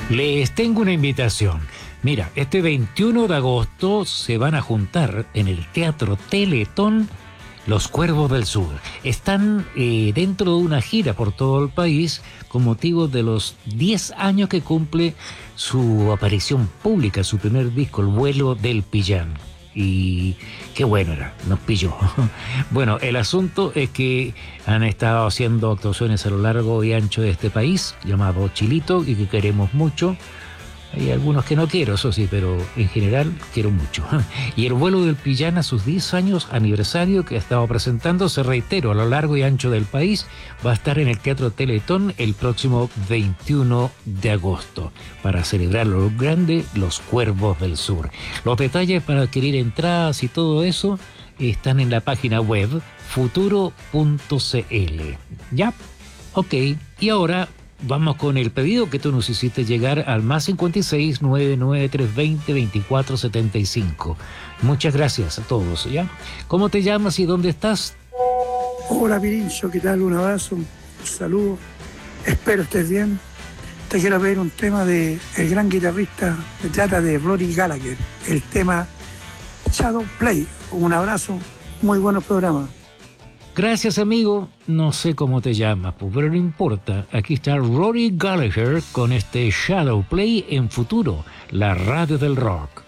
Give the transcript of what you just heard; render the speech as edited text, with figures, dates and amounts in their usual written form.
Les tengo una invitación. Mira, este 21 de agosto se van a juntar en el Teatro Teletón Los Cuervos del Sur. Están dentro de una gira por todo el país con motivo de los 10 años que cumple su aparición pública, su primer disco, El vuelo del Pillán. Y qué bueno era, nos pilló. Bueno, el asunto es que han estado haciendo actuaciones a lo largo y ancho de este país, llamado Chilito, y que queremos mucho. Hay algunos que no quiero, eso sí, pero en general quiero mucho. Y el vuelo del Pillán a sus 10 años aniversario que ha estado presentándose, reitero, a lo largo y ancho del país, va a estar en el Teatro Teletón el próximo 21 de agosto para celebrar lo grande, Los Cuervos del Sur. Los detalles para adquirir entradas y todo eso están en la página web futuro.cl. ¿Ya? Ok, y ahora vamos con el pedido que tú nos hiciste llegar al más 56 99320 2475. Muchas gracias a todos, ¿ya? ¿Cómo te llamas y dónde estás? Hola Pirincho, ¿qué tal? Un abrazo, un saludo. Espero estés bien. Te quiero pedir un tema de el gran guitarrista, se trata de Rory Gallagher, el tema Shadow Play. Un abrazo, muy buenos programas. Gracias, amigo. No sé cómo te llamas, pero no importa. Aquí está Rory Gallagher con este Shadow Play en Futuro, la radio del rock.